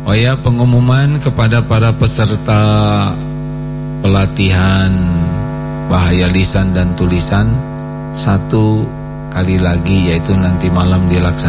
Oh ya, pengumuman kepada para peserta pelatihan bahaya lisan dan tulisan, satu kali lagi, yaitu nanti malam dilaksanakan